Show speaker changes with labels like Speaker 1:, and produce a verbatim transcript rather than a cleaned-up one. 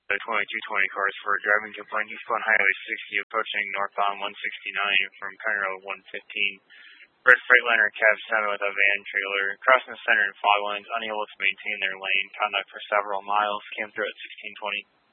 Speaker 1: The twenty-two twenty cars for a driving complaint. He's on Highway sixty approaching northbound one sixty-nine from County Road one fifteen. Red Freightliner cab seven with a van trailer crossing the center in fog lines, unable to maintain their lane. Conduct for several miles. Came through at sixteen twenty.